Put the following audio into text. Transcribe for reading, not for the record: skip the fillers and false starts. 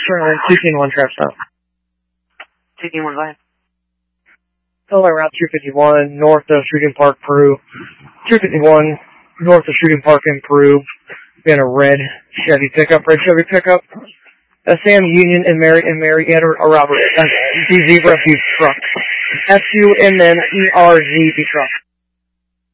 turn 210-1 trap stop. 210-1, go ahead. LA Route 251, north of Shooting Park, Peru. 251, north of Shooting Park in Peru. In a red Chevy pickup. Sam Union and Mary enter a robbery. DZ refuse truck. SU and then ERZ truck.